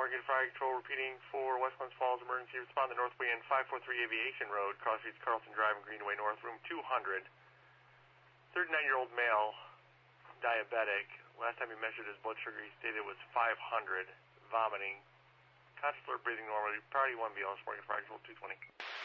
Market Fire Control repeating for West Glens Falls emergency respond to Northway and 543 Aviation Road, cross streets Carlton Drive and Greenway North, room 200. 39-year-old male, diabetic. Last time he measured his blood sugar, he stated it was 500. Vomiting. Conscious alert, breathing normally. Priority 1 BLS, Market Fire Control 220.